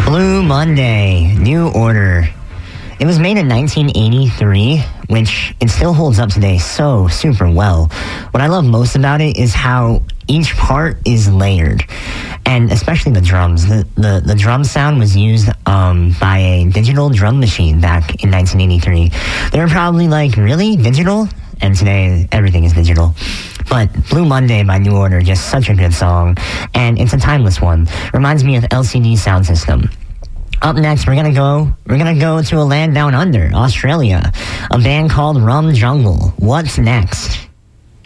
Blue Monday, New Order. It was made in 1983, which it still holds up today so super well. What I love most about it is how each part is layered, and especially the drums. The drum sound was used by a digital drum machine back in 1983. They were probably like, really? Digital? And today, everything is digital. But Blue Monday by New Order, just such a good song, and it's a timeless one. Reminds me of LCD Sound System. Up next, we're gonna go to a land down under, Australia. A band called Rum Jungle. What's next?